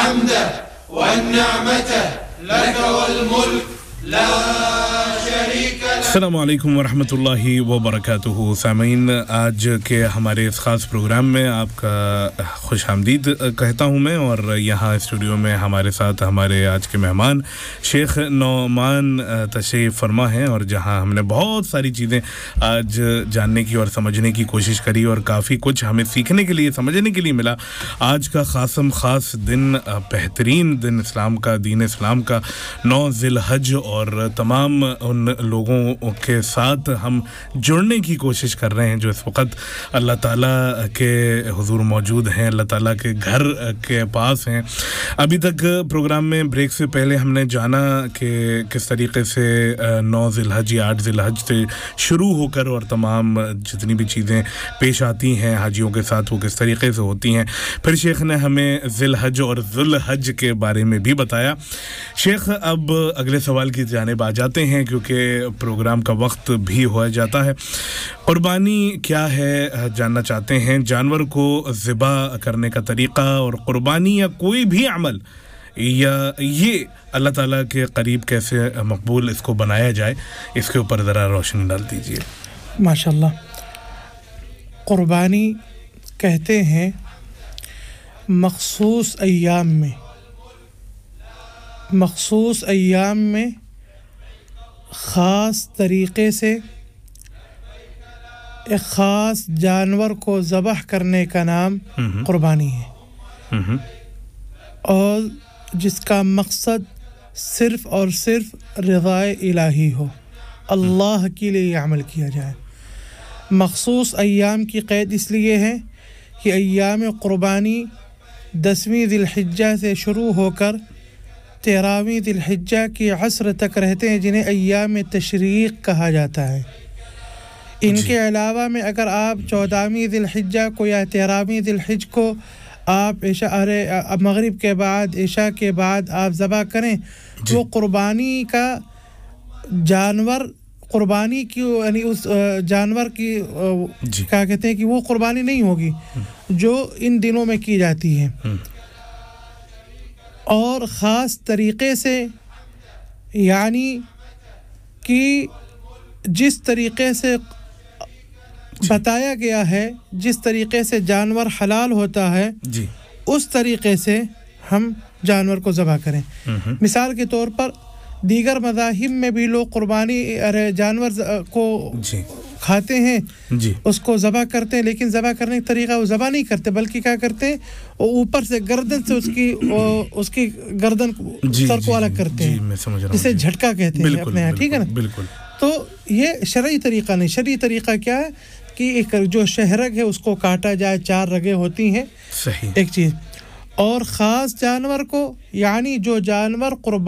الحمد والنعمة لك والملك لا شريك لك. السلام علیکم ورحمۃ اللہ وبرکاتہ. سامعین, آج کے ہمارے اس خاص پروگرام میں آپ کا خوش آمدید کہتا ہوں میں, اور یہاں اسٹوڈیو میں ہمارے ساتھ ہمارے آج کے مہمان شیخ نعمان تشریف فرما ہیں, اور جہاں ہم نے بہت ساری چیزیں آج جاننے کی اور سمجھنے کی کوشش کری, اور کافی کچھ ہمیں سیکھنے کے لیے سمجھنے کے لیے ملا. آج کا خاص دن, بہترین دن اسلام کا, دین اسلام کا 9 ذی الحج, اور تمام ان لوگوں کے ساتھ ہم جڑنے کی کوشش کر رہے ہیں جو اس وقت اللہ تعالیٰ کے حضور موجود ہیں, اللہ تعالیٰ کے گھر کے پاس ہیں. ابھی تک پروگرام میں بریک سے پہلے ہم نے جانا کہ کس طریقے سے 9 ذی الحج یا 8 ذی الحج سے شروع ہو کر اور تمام جتنی بھی چیزیں پیش آتی ہیں حاجیوں کے ساتھ وہ کس طریقے سے ہوتی ہیں. پھر شیخ نے ہمیں ذی الحج اور ذو الحج کے بارے میں بھی بتایا. شیخ, اب اگلے سوال کی جانب آ جاتے ہیں کیونکہ پروگرام کا وقت بھی ہو جاتا ہے. قربانی کیا ہے جاننا چاہتے ہیں, جانور کو ذبح کرنے کا طریقہ, اور قربانی یا کوئی بھی عمل یا یہ اللہ تعالیٰ کے قریب کیسے مقبول اس کو بنایا جائے, اس کے اوپر ذرا روشنی ڈال دیجیے. ماشاءاللہ. قربانی کہتے ہیں مخصوص ایام میں خاص طریقے سے ایک خاص جانور کو ذبح کرنے کا نام قربانی ہے, اور جس کا مقصد صرف اور صرف رضائے الہی ہو, اللہ کے لیے یہ عمل کیا جائے. مخصوص ایام کی قید اس لیے ہے کہ ایام قربانی 10ویں ذی الحجہ سے شروع ہو کر 13ویں ذی الحجہ کی عصر تک رہتے ہیں, جنہیں ایام تشریق کہا جاتا ہے. ان کے علاوہ میں اگر آپ 14ویں ذی الحجہ کو یا 13ویں ذی الحجہ کو آپ مغرب کے بعد عشاء کے بعد آپ ذبح کریں, وہ قربانی کا جانور قربانی کی یعنی اس جانور کی کیا کہتے ہیں کہ وہ قربانی نہیں ہوگی جو ان دنوں میں کی جاتی ہے. اور خاص طریقے سے یعنی کہ جس طریقے سے بتایا گیا ہے, جس طریقے سے جانور حلال ہوتا ہے اس طریقے سے ہم جانور کو ذبح کریں. مثال کے طور پر دیگر مذاہب میں بھی لوگ قربانی جانور کو کھاتے ہیں, اس کو ذبح کرتے ہیں, لیکن ذبح کرنے کا طریقہ وہ ذبح نہیں کرتے بلکہ کیا کرتے ہیں, وہ اوپر سے گردن سے اس کی گردن سر کو الگ کرتے ہیں, جسے جھٹکا کہتے ہیں اپنے یہاں, ٹھیک ہے نا. بالکل. تو یہ شرعی طریقہ نہیں. شرعی طریقہ کیا ہے کہ ایک جو شہرگ ہے اس کو کاٹا جائے, 4 رگیں ہوتی ہیں, ایک چیز. اور خاص جانور کو یعنی جو جانور قربانی